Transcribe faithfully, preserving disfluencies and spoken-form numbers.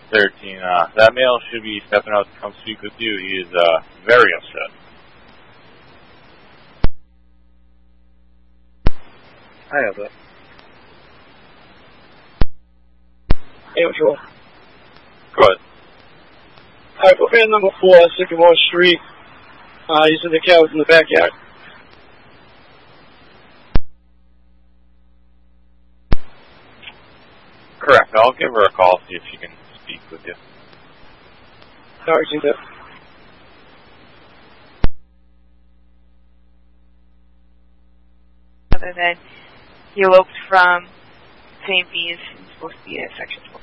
thirteen. Uh, that male should be stepping out to come speak with you. He is uh, very upset. I have that. Hey, what you want? Go ahead. Alright, put man number four, Sycamore Street. Uh, he's in the cabin in the backyard. Correct. I'll give her a call, see if she can speak with you. Alright, see that. Other than he eloped from Saint Bees, he's supposed to be a section four.